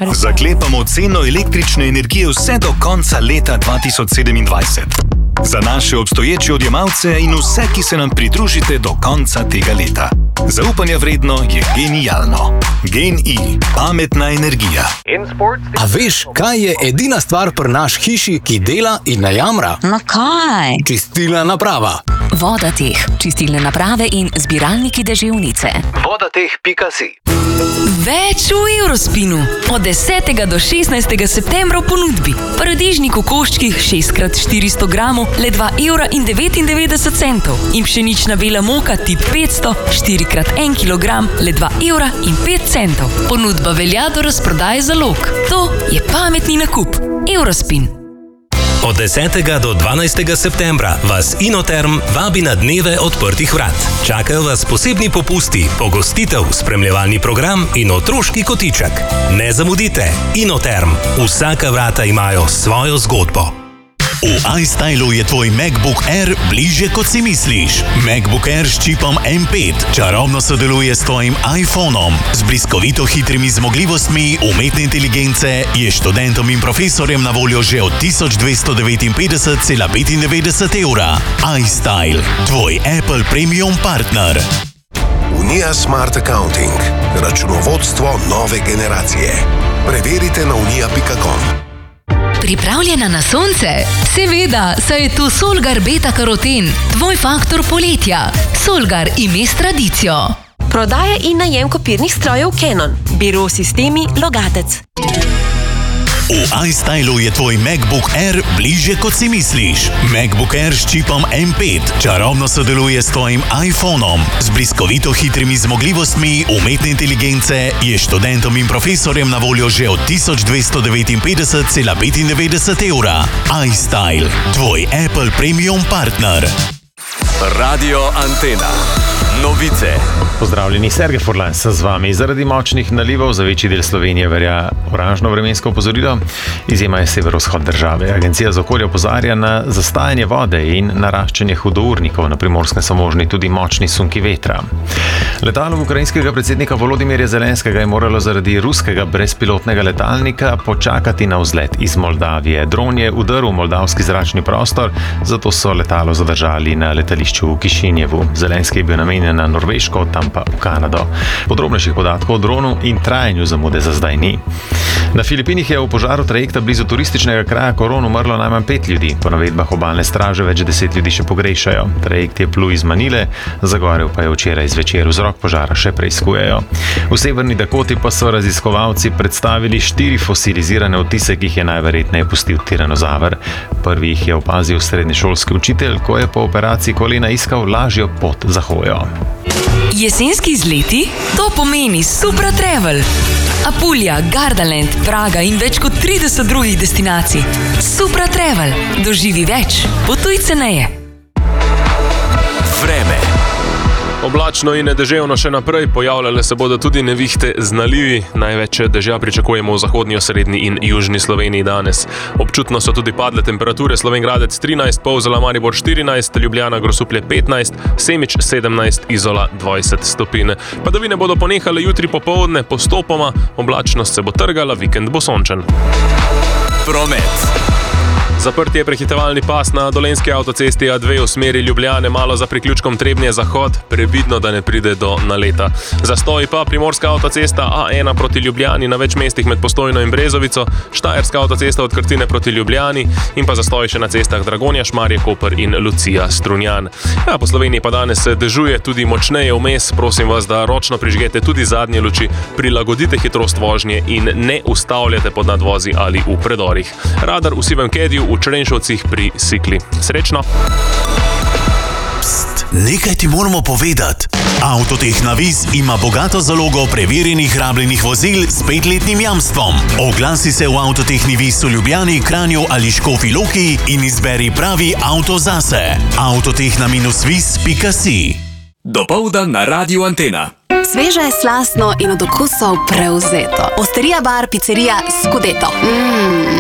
Zaklepamo ceno električne energije vse do konca leta 2027. Za naše obstoječe odjemalce in vse, ki se nam pridružite do konca tega leta. Zaupanja vredno je genialno. GEN-I, pametna energija. A veš, kaj je edina stvar pri naš hiši, ki dela in ne jamra? No kaj? Čistilna naprava. Vodateh, čistilne naprave in zbiralniki deževnice. Vodateh.si. Več v Eurospinu. Od 10. do 16. septembra v ponudbi. Paradižnik v koščkih 6x400 gramov le 2,99 evra. In pšenična bela moka tip 500 4x1 kilogram le 2,05 evra. Ponudba velja do razprodaje zalog. To je pametni nakup. Eurospin. Od 10. do 12. septembra vas Inoterm vabi na dneve odprtih vrat. Čakajo vas posebni popusti, pogostitev, spremljevalni program in otroški kotiček. Ne zamudite, Inoterm. Vsaka vrata imajo svojo zgodbo. V iStylu je tvoj MacBook Air bližje, kot si misliš. MacBook Air s čipom M5 čarobno sodeluje s tvojim iPhonom. Z bliskovito hitrimi zmogljivostmi umetne inteligence je študentom in profesorjem na voljo že od 1259,95 evra. iStyle, tvoj Apple Premium partner. Unija Smart Accounting. Računovodstvo nove generacije. Preverite na unija.com. Pripravljena na sonce? Seveda, saj je tu Solgar Beta Karoten, tvoj faktor poletja. Solgar ime s tradicijo. Prodaja in najem kopirnih strojev Canon. Biro sistemi Logatec. V iStylu je tvoj MacBook Air bližje, kot si misliš. MacBook Air s čipom M5 čarobno sodeluje s tvojim iPhonom. Z bliskovito hitrimi zmogljivostmi umetne inteligence je študentom in profesorjem na voljo že od 1259,95 evra. iStyle, tvoj Apple Premium partner. Radio Antena. Novice. Pozdravljeni, Sergej Furlan sem z vami. Zaradi močnih nalivov za večji del Slovenije velja oranžno vremensko opozorilo. Izjema je severovzhod države. Agencija za okolje opozarja na zastajanje vode in naraščanje hudournikov. Na Primorskem so možni tudi močni sunki vetra. Letalo ukrajinskega predsednika Volodimirja Zelenskega je moralo zaradi ruskega brezpilotnega letalnika počakati na vzlet iz Moldavije. Dron je udrl v moldavski zračni prostor, zato so letalo zadržali na letališču v Kišinjevu. Zelenski je bil namenjen na Norveško, tam pa v Kanado. Podrobnejših podatkov o dronu in trajanju zamude za zdaj ni. Na Filipinih je v požaru trajekta blizu turističnega kraja Coron umrlo najmanj 5 ljudi. Po navedbah obalne straže več 10 ljudi še pogrešajo. Trajekt je plul iz Manile, zagorel pa je včeraj zvečer. Vzrok požara še preiskujejo. V Severni Dakoti pa so raziskovalci predstavili 4 fosilizirane odtise, ki jih je najverjetneje pustil tiranozaver. Prvi jih je opazil srednješolski učitelj, ko je po operaciji kolena iskal lažjo pot za hojo. Jesenski izleti? To pomeni Supra Travel. Apulja, Gardaland, Praga in več kot 30 drugih destinacij. Supra Travel. Doživi več. Potuj ceneje. Vreme. Oblačno in deževno še naprej, pojavljale se bodo tudi nevihte z nalivi. Največ dežja pričakujemo v zahodnji, osrednji in južni Sloveniji danes. Občutno so tudi padle temperature. Slovenj Gradec 13, Polzela, Maribor 14, Ljubljana, Grosuplje 15, Semič 17, Izola 20 stopinj. Padavine bodo ponehale jutri popoldne, postopoma, oblačnost se bo trgala, vikend bo sončen. Promet. Zaprt je prehitevalni pas na Dolenjski avtocesti A2 v smeri Ljubljane, malo za priključkom Trebnje-Zahod, previdno, da ne pride do naleta. Zastoj pa Primorska avtocesta A1 proti Ljubljani na več mestih med Postojno in Brezovico, Štajerska avtocesta od Krtine proti Ljubljani in pa zastoj še na cestah Dragonja, Šmarje, Koper in Lucija, Strunjan. Ja, po Sloveniji pa danes dežuje tudi močneje vmes. Prosim vas, da ročno prižgete tudi zadnje luči, prilagodite hitrost vožnje in ne ustavljate pod nadvozi ali v predorih. Radar v sivem kedju v Črenšovcih pri Sikli. Srečno! Pst, nekaj ti moramo povedati. Avtoteh Navis ima bogato zalogo preverjenih rabljenih vozil s 5-letnim jamstvom. Oglasi se v Avtoteh Navis v Ljubljani, Kranju ali Škofji Loki in izberi pravi avto zase. Avtotehna-vis.si. Dopoldan na Radiu Antena. Sveže, slastno in od okusov prevzeto. Osterija bar, picerija Scudetto.